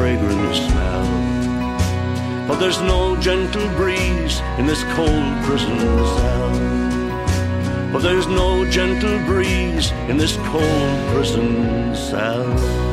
fragrant smell. But there's no gentle breeze in this cold prison cell. But there's no gentle breeze in this cold prison cell.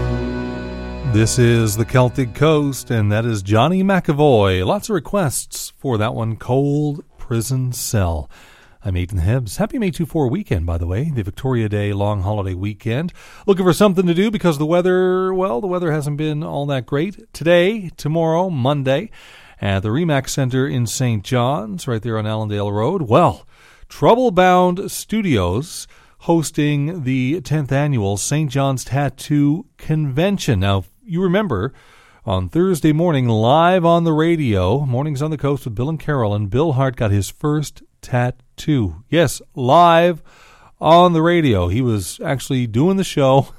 This is the Celtic Coast, and that is Johnny McAvoy. Lots of requests for that one, Cold Prison Cell. I'm Aidan Hibbs. Happy May 24 weekend, by the way, the Victoria Day long holiday weekend. Looking for something to do because the weather hasn't been all that great. Today, tomorrow, Monday, at the Remax Center in St. John's, right there on Allendale Road. Well, Troublebound Studios hosting the 10th annual St. John's Tattoo Convention. Now, you remember, on Thursday morning, live on the radio, Mornings on the Coast with Bill and Carolyn, Bill Hart got his first tattoo. Yes, live on the radio. He was actually doing the show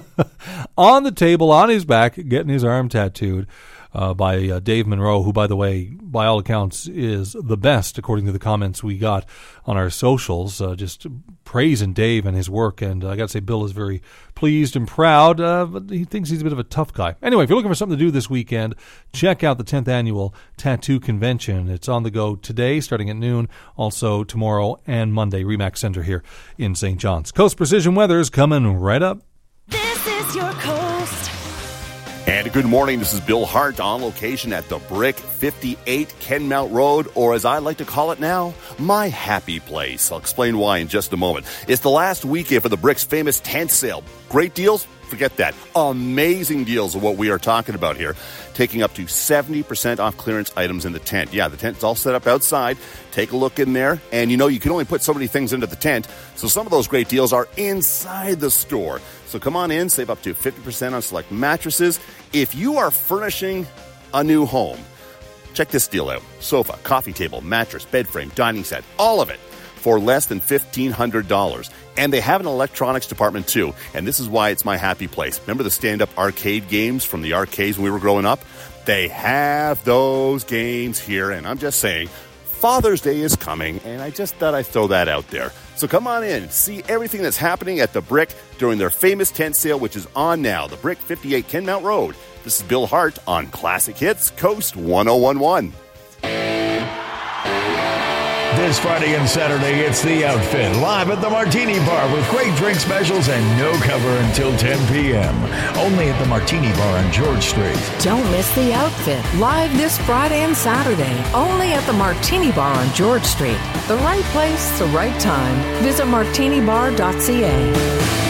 on the table, on his back, getting his arm tattooed by Dave Monroe, who, by the way, by all accounts, is the best, according to the comments we got on our socials, just praising Dave and his work. And I got to say, Bill is very pleased and proud, but he thinks he's a bit of a tough guy. Anyway, if you're looking for something to do this weekend, check out the 10th Annual Tattoo Convention. It's on the go today, starting at noon, also tomorrow and Monday, Remax Center here in St. John's. Coast Precision Weather is coming right up. This is your Coast. And good morning, this is Bill Hart on location at the Brick 58 Kenmount Road, or as I like to call it now, my happy place. I'll explain why in just a moment. It's the last weekend for the Brick's famous tent sale. Great deals? Forget that. Amazing deals are what we are talking about here. Taking up to 70% off clearance items in the tent. Yeah, the tent's all set up outside. Take a look in there. And you know, you can only put so many things into the tent, so some of those great deals are inside the store. So come on in, save up to 50% on select mattresses. If you are furnishing a new home, check this deal out. Sofa, coffee table, mattress, bed frame, dining set, all of it for less than $1,500. And they have an electronics department too. And this is why it's my happy place. Remember the stand-up arcade games from the arcades when we were growing up? They have those games here. And I'm just saying, Father's Day is coming, and I just thought I'd throw that out there. So come on in, see everything that's happening at the Brick during their famous tent sale, which is on now, the Brick 58 Kenmount Road. This is Bill Hart on Classic Hits, Coast 1011. This Friday and Saturday, it's The Outfit, live at the Martini Bar with great drink specials and no cover until 10 p.m. Only at the Martini Bar on George Street. Don't miss The Outfit, live this Friday and Saturday, only at the Martini Bar on George Street. The right place, the right time. Visit martinibar.ca.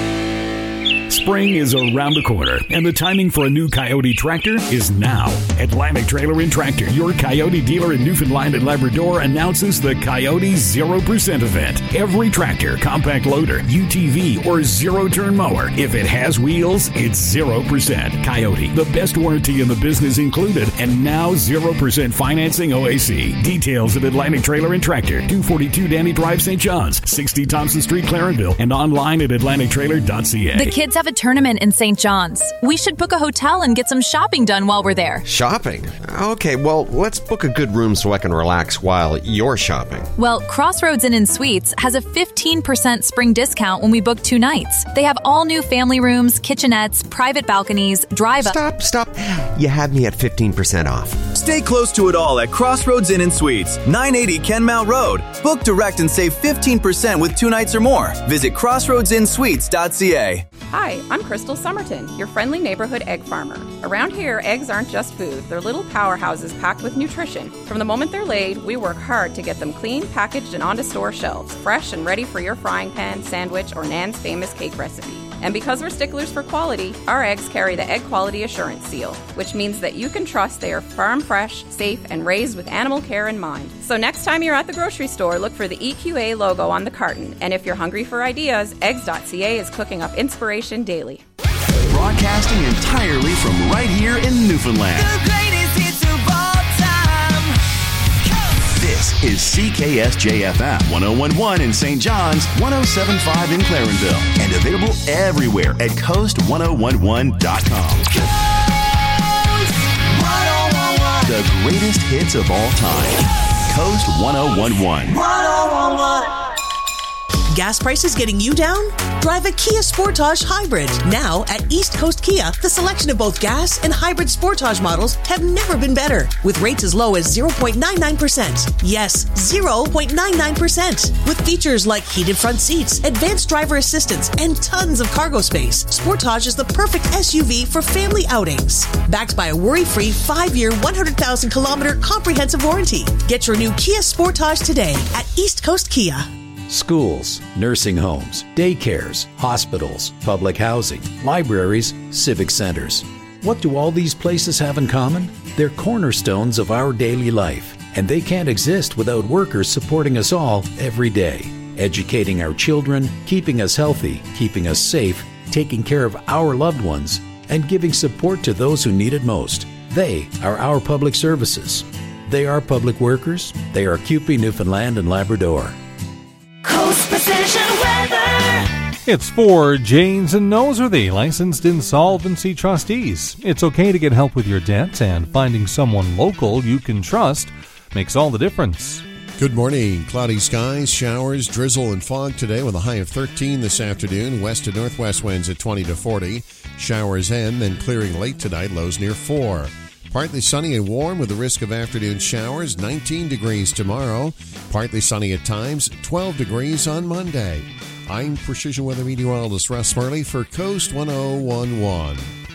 Spring is around the corner, and the timing for a new Coyote tractor is now. Atlantic Trailer and Tractor, your Coyote dealer in Newfoundland and Labrador, announces the Coyote 0% event. Every tractor, compact loader, UTV, or zero-turn mower, if it has wheels, it's 0%. Coyote, the best warranty in the business included, and now 0% financing OAC. Details at Atlantic Trailer and Tractor, 242 Danny Drive, St. John's, 60 Thompson Street, Clarenville, and online at atlantictrailer.ca. The kids have a tournament in St. John's. We should book a hotel and get some shopping done while we're there. Shopping? Okay, well, let's book a good room so I can relax while you're shopping. Well, Crossroads Inn and Suites has a 15% spring discount when we book 2 nights. They have all new family rooms, kitchenettes, private balconies, drive-up... Stop. You had me at 15% off. Stay close to it all at Crossroads Inn and Suites, 980 Kenmount Road. Book direct and save 15% with 2 nights or more. Visit crossroadsinsuites.ca. Hi, I'm Crystal Somerton, your friendly neighborhood egg farmer. Around here, eggs aren't just food. They're little powerhouses packed with nutrition. From the moment they're laid, we work hard to get them clean, packaged, and onto store shelves, fresh and ready for your frying pan, sandwich, or Nan's famous cake recipe. And because we're sticklers for quality, our eggs carry the Egg Quality Assurance Seal, which means that you can trust they are farm fresh, safe, and raised with animal care in mind. So next time you're at the grocery store, look for the EQA logo on the carton. And if you're hungry for ideas, eggs.ca is cooking up inspiration daily. Broadcasting entirely from right here in Newfoundland. The greatest hits of all time. This is CKSJ-FM 101.1 in St. John's, 107.5 in Clarenville, and available everywhere at coast1011.com. Coast 1011. The greatest hits of all time. Coast 1011. 1011. Gas prices getting you down? Drive a Kia Sportage Hybrid. Now at East Coast Kia, the selection of both gas and hybrid Sportage models have never been better. With rates as low as 0.99%. Yes, 0.99%. With features like heated front seats, advanced driver assistance, and tons of cargo space, Sportage is the perfect SUV for family outings. Backed by a worry-free 5-year, 100,000-kilometer comprehensive warranty. Get your new Kia Sportage today at East Coast Kia. Schools, nursing homes, daycares, hospitals, public housing, libraries, civic centers. What do all these places have in common? They're cornerstones of our daily life, and they can't exist without workers supporting us all every day, educating our children, keeping us healthy, keeping us safe, taking care of our loved ones, and giving support to those who need it most. They are our public services. They are public workers. They are CUPE Newfoundland and Labrador. Coast Precision Weather. It's for Janes and Noseworthy, licensed insolvency trustees. It's okay to get help with your debt, and finding someone local you can trust makes all the difference. Good morning. Cloudy skies, showers, drizzle, and fog today with a high of 13 this afternoon. West to northwest winds at 20 to 40. Showers end, then clearing late tonight, lows near 4. Partly sunny and warm with the risk of afternoon showers, 19 degrees tomorrow. Partly sunny at times, 12 degrees on Monday. I'm Precision Weather Meteorologist Russ Murley for Coast 1011.